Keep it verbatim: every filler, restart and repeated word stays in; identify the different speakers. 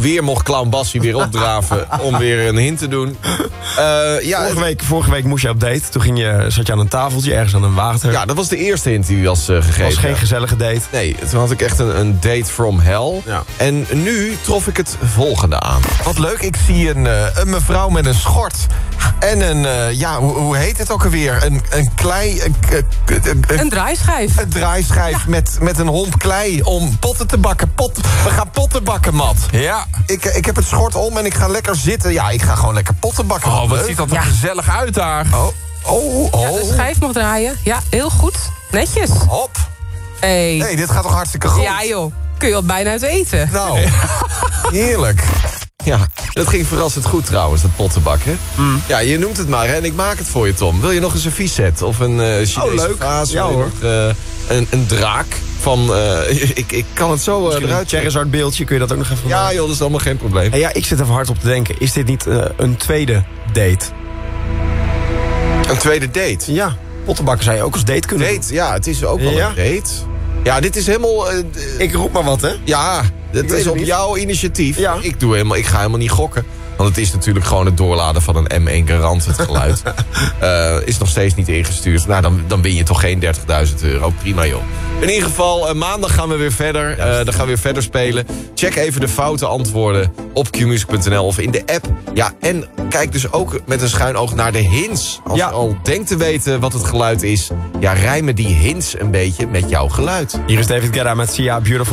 Speaker 1: weer mocht Clown Bassie weer opdraven om weer een hint te doen. Uh, ja,
Speaker 2: vorige, week, vorige week moest je op date. Toen ging je, zat je aan een tafeltje ergens aan een water.
Speaker 1: Ja, dat was de eerste hint die was uh, gegeven.
Speaker 2: Het was geen gezellige date.
Speaker 1: Nee, toen had ik echt een, een date from hell.
Speaker 2: Ja.
Speaker 1: En nu trof ik het volgende aan.
Speaker 3: Wat leuk, ik zie een, uh, een mevrouw met een schort. En een, uh, ja, hoe, hoe heet het ook alweer? Een, een klei... Een, een, een,
Speaker 4: Een draaischijf.
Speaker 3: Een draaischijf ja. met, met een homp klei om potten te bakken. Pot, we gaan potten bakken, Mat.
Speaker 2: Ja.
Speaker 3: Ik, ik heb het schort om en ik ga lekker zitten. Ja, ik ga gewoon lekker potten bakken.
Speaker 2: Oh, wat
Speaker 3: leuk.
Speaker 2: ziet dat er
Speaker 4: Ja.
Speaker 2: gezellig uit daar.
Speaker 3: Oh, oh, oh.
Speaker 4: Ja, de schijf mag draaien. Ja, heel goed. Netjes.
Speaker 3: Hop.
Speaker 4: Hey.
Speaker 3: Nee, dit gaat toch hartstikke goed?
Speaker 4: Ja joh, kun je al bijna uit eten.
Speaker 3: Nou, heerlijk.
Speaker 1: Ja, dat ging verrassend goed trouwens, dat pottenbakken. Mm. Ja, je noemt het maar hè, en ik maak het voor je, Tom. Wil je nog een serviesset of een uh, Chinese
Speaker 2: oh, leuk.
Speaker 1: vaas?
Speaker 2: Ja, hoor.
Speaker 1: Nog, uh, een, een draak van... Uh, ik, ik kan het zo uh, eruit...
Speaker 2: Een Charizard beeldje, kun je dat ook nog even
Speaker 1: Ja
Speaker 2: maken?
Speaker 1: joh, dat is allemaal geen probleem.
Speaker 2: Hey, ja, ik zit even hard op te denken. Is dit niet uh, een tweede date?
Speaker 1: Een tweede date?
Speaker 2: Ja, pottenbakken zou je ook als date kunnen
Speaker 1: Date, ja, het is ook wel
Speaker 2: Ja.
Speaker 1: een date. Ja, dit is helemaal... Uh,
Speaker 2: doen. Ik roep maar wat, hè?
Speaker 1: Ja, het
Speaker 2: weet
Speaker 1: is
Speaker 2: het
Speaker 1: op
Speaker 2: niet.
Speaker 1: jouw initiatief.
Speaker 2: Ja.
Speaker 1: Ik, doe helemaal, ik ga helemaal niet gokken. Want het is natuurlijk gewoon het doorladen van een M één Garant, het geluid. uh, is nog steeds niet ingestuurd. Nou, dan, dan win je toch geen dertigduizend euro. Prima, joh. In ieder geval, uh, maandag gaan we weer verder. Uh, dan gaan we weer verder spelen. Check even de foute antwoorden op q music punt n l of in de app. Ja, en kijk dus ook met een schuin oog naar de hints. Als
Speaker 2: Ja.
Speaker 1: je al denkt te weten wat het geluid is... ja, rijmen die hints een beetje met jouw geluid.
Speaker 2: Hier is David Guetta met Sia, Beautiful.